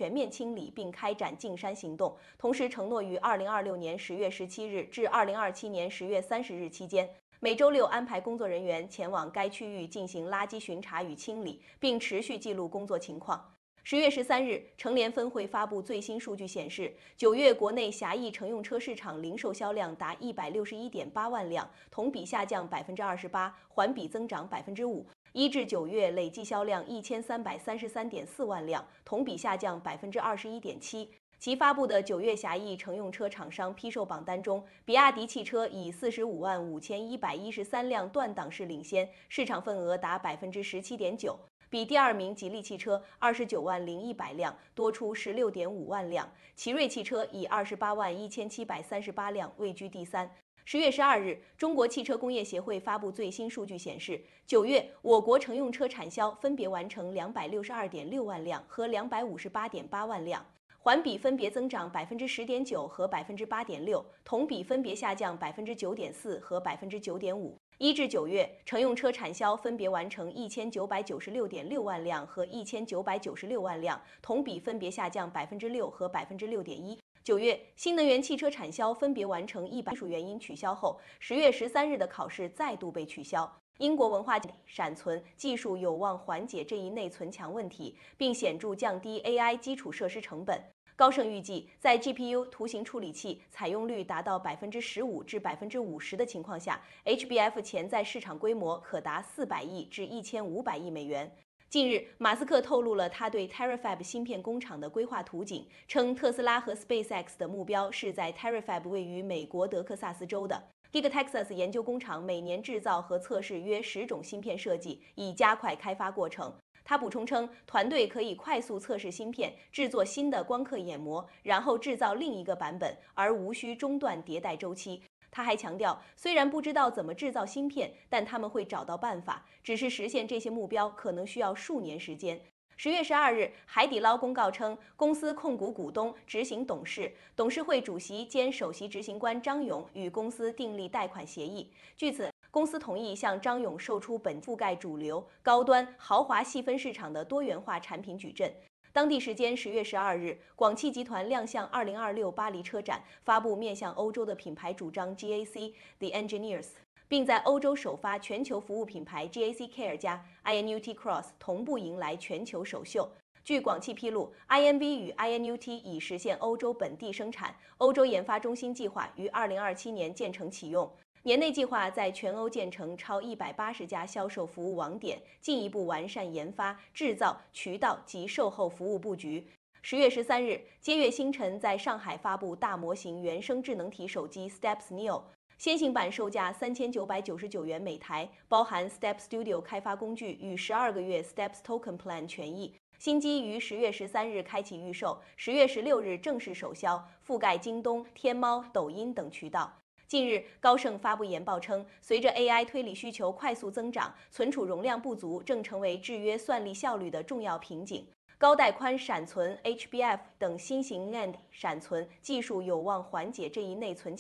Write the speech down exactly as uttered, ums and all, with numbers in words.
全面清理并开展净山行动，同时承诺于二零二六年十月十七日至二零二七年十月三十日期间，每周六安排工作人员前往该区域进行垃圾巡查与清理，并持续记录工作情况。十月十三日，成联分会发布最新数据显示，九月国内狭义乘用车市场零售销量达一百六十一点八万辆，同比下降百分之二十八，环比增长百分之五。一至九月累计销量一千三百三十三点四万辆，同比下降百分之二十一点七。其发布的九月狭义乘用车厂商批售榜单中，比亚迪汽车以四十五万五千一百一十三辆断档式领先，市场份额达百分之十七点九。比第二名吉利汽车二十九万零一百辆多出十六点五万辆，奇瑞汽车以二十八万一千七百三十八辆位居第三。十月十二日，中国汽车工业协会发布最新数据显示，九月我国乘用车产销分别完成两百六十二点六万辆和两百五十八点八万辆，环比分别增长百分之十点九和百分之八点六，同比分别下降百分之九点四和百分之九点五。一至九月，乘用车产销分别完成一千九百九十六点六万辆和一千九百九十六万辆，同比分别下降百分之六和百分之六点一。九月，新能源汽车产销分别完成一百。技术原因取消后，十月十三日的考试再度被取消。英国文化闪存技术有望缓解这一内存墙问题，并显著降低 A I 基础设施成本。高盛预计，在 G P U 图形处理器采用率达到百分之十五至百分之五十的情况下 ，H B F 潜在市场规模可达四百亿至一千五百亿美元。近日，马斯克透露了他对 Terafab 芯片工厂的规划图景，称特斯拉和 SpaceX 的目标是在 Terafab 位于美国德克萨斯州的 Gigatexas 研究工厂，每年制造和测试约十种芯片设计，以加快开发过程。他补充称，团队可以快速测试芯片，制作新的光刻眼膜，然后制造另一个版本，而无需中断迭代周期。他还强调，虽然不知道怎么制造芯片，但他们会找到办法，只是实现这些目标可能需要数年时间。十月十二日，海底捞公告称，公司控股股东、执行董事、董事会主席兼首席执行官张勇与公司订立贷款协议。据此，公司同意向张勇售出本覆盖主流、高端、豪华细分市场的多元化产品矩阵。当地时间十月十二日，广汽集团亮相二零二六巴黎车展，发布面向欧洲的品牌主张 G A C The Engineers， 并在欧洲首发全球服务品牌 G A C Care 加 I N U T Cross 同步迎来全球首秀。据广汽披露 ，I N V 与 I N U T 已实现欧洲本地生产，欧洲研发中心计划于二零二七年建成启用。年内计划在全欧建成超一百八十家销售服务网点，进一步完善研发、制造、渠道及售后服务布局。十月十三日，接月星辰在上海发布大模型原生智能体手机 Steps Neo， 先行版售价三千九百九十九元每台，包含 Step Studio 开发工具与十二个月 Steps Token Plan 权益。新机于十月十三日开启预售，十月十六日正式首销，覆盖京东、天猫、抖音等渠道。近日，高盛发布研报称，随着 A I 推理需求快速增长，存储容量不足正成为制约算力效率的重要瓶颈。高带宽闪存 H B F 等新型 N A N D 闪存技术有望缓解这一内存